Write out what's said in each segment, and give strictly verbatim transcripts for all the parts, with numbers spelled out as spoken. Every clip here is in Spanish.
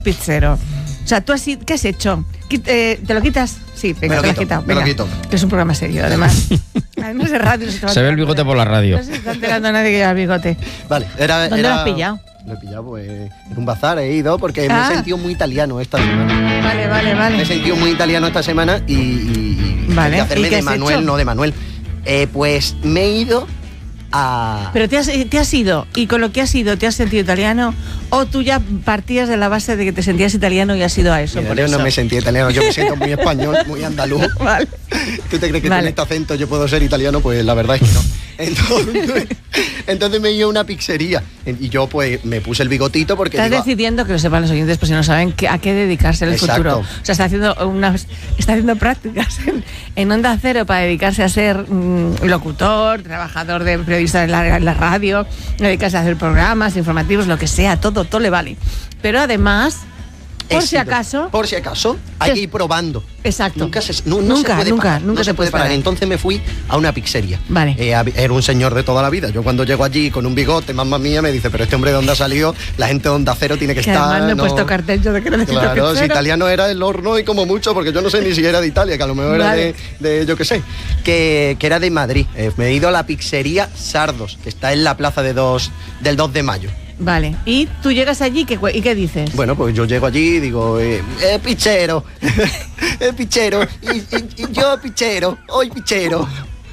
pizzero. O sea, ¿tú has, qué has hecho? Eh, ¿Te lo quitas? Sí, venga, me lo te lo quito, has quitado. me lo quito. Que es un programa serio, además. Además de radio. No se, se ve el bigote por la radio. No se está enterando nadie que lleva el bigote. Vale, era... ¿Dónde era... lo has pillado? Lo he pillado pues, en un bazar, he ido porque Ah. me he sentido muy italiano esta semana. Vale, vale, vale. Me he sentido muy italiano esta semana y, y, y Vale, quería hacerme ¿y qué de has Manuel, hecho? no de Manuel. Eh, pues me he ido a... Pero te has, te has ido, y con lo que has ido, ¿te has sentido italiano? ¿O tú ya partías de la base de que te sentías italiano y has ido a eso? Mira, por yo eso? no me sentí italiano, yo me siento muy español, muy andaluz. Vale. ¿Tú te crees que Vale. con este acento yo puedo ser italiano? Pues la verdad es que no. Entonces, entonces me iba a una pizzería y yo pues me puse el bigotito porque Estás digo, decidiendo, que lo sepan los oyentes, pues si no saben que, a qué dedicarse en el Exacto. futuro. O sea, está haciendo unas, está haciendo prácticas en, en Onda Cero para dedicarse a ser mm, locutor, trabajador de periodista en la, en la radio, dedicarse a hacer programas informativos, lo que sea, todo, todo le vale. Pero además, por he si sido- acaso, por si acaso, hay Sí. que ir probando. exacto. Nunca se, no, no nunca, se puede nunca, parar, nunca no se puede parar. parar. Entonces me fui a una pizzería. Vale. Eh, hab- era un señor de toda la vida. Yo cuando llego allí con un bigote, mamá mía, me dice, pero este hombre de dónde ha salido, la gente de Onda Cero tiene que, Que estar. además no he no- puesto cartel yo de que necesito Claro, si pizzero. italiano era el horno y como mucho, porque yo no sé ni siquiera de Italia, que a lo mejor Vale. era de, de, yo qué sé, que, que era de Madrid. Eh, me he ido a la pizzería Sardos, que está en la plaza de dos, del dos de mayo. Vale. Y tú llegas allí, ¿qué, ¿y qué dices? Bueno, pues yo llego allí y digo, eh, eh pichero, eh, pichero, y, y- y yo pichero, hoy pichero.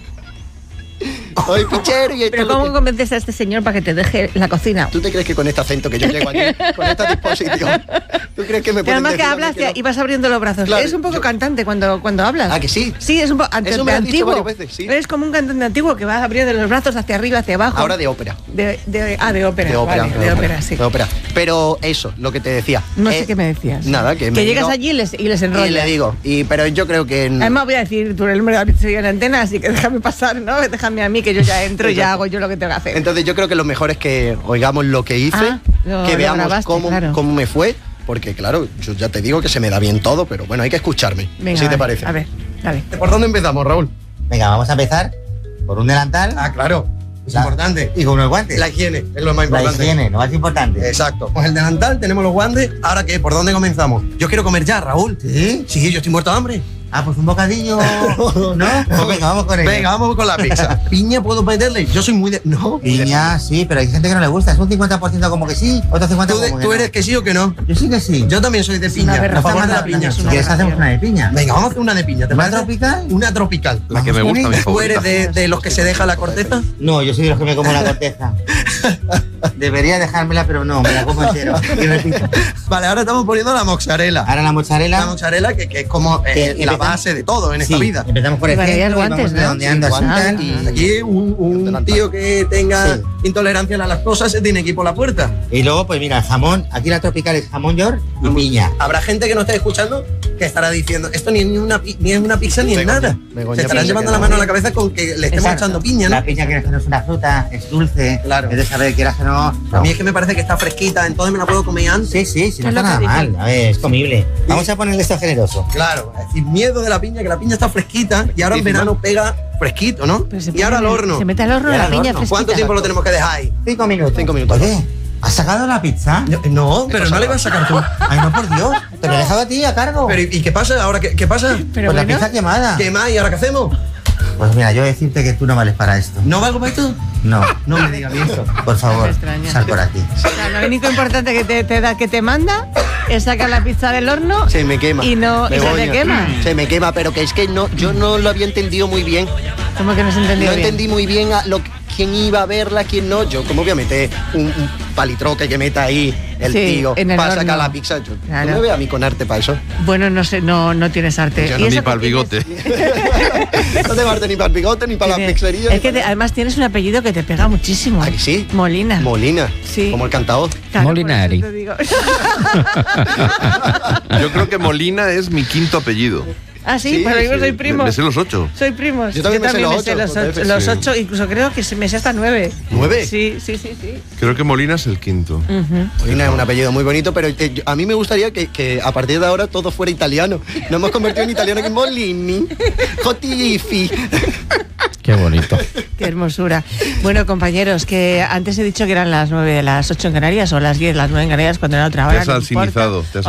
Hoy pichero y esto Pero es lo ¿cómo que- convences a este señor para que te deje la cocina? ¿Tú te crees que con este acento que yo llego allí, con esta disposición, tú crees que me Que pueden además que decir a mí hablas que no? y vas abriendo los brazos. Claro, es un poco yo- cantante cuando, cuando hablas. Ah, que sí. Sí, es un poco Eso me lo has dicho antiguo. varias veces, sí. Eres como un cantante antiguo que va abriendo los brazos hacia arriba, hacia abajo. Ahora de ópera. De, de- ah, de ópera. De ópera, vale, de ópera, sí. de ópera. Pero eso, lo que te decía. No eh, sé qué me decías. Nada, que me Que he llegas ido allí y les, y les enrollas. y le digo, y, pero yo creo que... en- Además voy a decir tú el número de la pizzería en antena, así que déjame pasar, ¿no? Déjame a mí que yo ya entro y ya Exacto. hago yo lo que tengo que hacer. Entonces yo creo que lo mejor es que oigamos lo que hice, Ah, lo- que lo veamos grabaste, cómo, claro. cómo me fue, porque claro, yo ya te digo que se me da bien todo, pero bueno, hay que escucharme. Venga, ¿Sí te vale, parece? A ver, dale. ¿Por dónde empezamos, Raúl? Venga, vamos a empezar por un delantal Ah, claro, es La- importante. y con unos guantes. La higiene es lo más La importante. higiene, lo más importante. Exacto. Pues el delantal, tenemos los guantes. ¿Ahora qué? ¿Por dónde comenzamos? Yo quiero comer ya, Raúl. ¿Sí? Sí, yo estoy muerto de hambre. Ah, pues un bocadillo. ¿No? Pues venga, vamos con ello. Venga, vamos con la pizza. ¿Piña puedo meterle? Yo soy muy de... No. Piña, sí, pero hay gente que no le gusta. Es un cincuenta por ciento como que sí, otro cincuenta ¿Tú, por ciento de- como que tú no. eres que sí o que no? Yo sí que sí. Yo también soy de una piña. A aberración, favor de la una piña. aberración. Si una quieres hacemos una de piña. Venga, vamos a hacer una de piña. ¿Te ¿Una parece? tropical? Una tropical. La que me gusta, mi ¿Tú eres favorita. de, de los que se deja la corteza? No, yo soy de los que me como la corteza. Debería dejármela, pero no, me la como entero. Y repito. Vale, ahora estamos poniendo la mozzarella. Ahora la mozzarella. La mozzarella que, que es como eh, Que la empezamos- base de todo en esta Sí, vida. empezamos por el Vale, ya centro y guantes, vamos ¿no? redondeando Sí, así guantes, tal, y y, aquí un, un tío que tenga intolerancia a la lactosa se tiene que ir por la puerta. y luego, pues mira, jamón. Aquí la tropical es jamón york y piña. Habrá gente que no esté escuchando que estará diciendo esto ni es ni una, pi- ni es una pizza ni es Begoña, nada. Begoña Se estarán piensa llevando que la no. mano a la cabeza con que le estemos Exacto. echando piña, La ¿no? piña que no es una fruta, es dulce, Claro. es de saber quieras que no. A no. mí es que me parece que está fresquita, entonces me la puedo comer antes. Sí, sí, sí, no Es está lo nada que mal. dicen. A ver, es comible. Vamos a ponerle esto generoso. Claro, sin miedo de la piña, que la piña está fresquita y ahora en Sí, sí, verano pega fresquito, ¿no? Pero se Y ahora al pone- horno. Se mete al horno Y la al piña horno. fresquita. ¿Cuánto tiempo lo tenemos que dejar ahí? Cinco minutos. Cinco minutos. Oye, ¿has sacado la pizza? Yo- No, pero no pasa? le vas a sacar tú. Ay, no, por Dios. Te lo he dejado a ti a cargo. Pero ¿y y qué pasa ahora? ¿Qué, qué pasa? Pero pues la bueno, pizza quemada. ¿Qué más? ¿Y ahora qué hacemos? Pues mira, yo voy a decirte que tú no vales para esto. ¿No valgo para esto? No. No me digas eso. Por favor, Me extraña. sal por aquí. o sea, lo único importante que te, te da, que te manda es sacar la pizza del horno Se me quema. y no y se te Begoña. quema. Se me quema, pero que es que no, yo no lo había entendido muy bien. Como que no se No entendió bien. entendí muy bien a lo, quién iba a verla, quién no. Yo, ¿cómo voy a meter un, un palitroque que meta ahí el Sí, tío en el para horno. sacar la pizza? Yo, Claro. no me veo a mí con arte para eso. Bueno, no sé, no, no tienes arte. Yo ¿Y no, eso ni que para el tienes? bigote. No tengo arte ni para el bigote, ni para la Tiene- pizzería. Es ni que te- para- además tienes un apellido que te pega muchísimo. ¿Ah, que sí? Molina. Molina. Sí. Como el cantador. Claro, por Molinari. eso te digo. Yo creo que Molina es mi quinto apellido. Ah, sí, Sí, pero yo sí. soy Me, primo. me sé los ocho. Soy primos. Yo también me sé los ocho, los, con ocho, F, los sí. ocho, incluso creo que se me sé hasta nueve. ¿Nueve? Sí, sí, sí, sí. Creo que Molina es el quinto. Ujú. Molina es un apellido muy bonito, pero eh, yo- a mí me gustaría que, que a partir de ahora todo fuera italiano. Nos hemos convertido en italiano que Molini, Jotifi. Qué bonito. Qué hermosura. Bueno, compañeros, que antes he dicho que eran las nueve, las ocho en Canarias, o las diez, las nueve en Canarias, cuando era otra hora. Te has no importa. alcinizado, te has